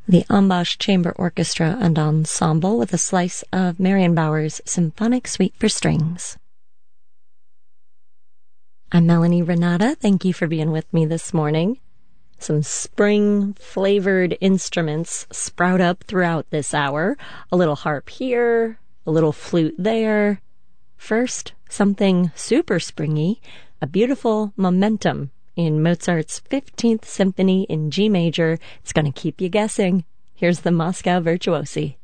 The Ambash Chamber Orchestra and Ensemble with a slice of Marion Bauer's Symphonic Suite for Strings. I'm Melanie Renata. Thank you for being with me this morning. Some spring-flavored instruments sprout up throughout this hour. A little harp here, a little flute there. First, something super springy, a beautiful momentum in Mozart's 15th Symphony in G major. It's going to keep you guessing. Here's the Moscow Virtuosi.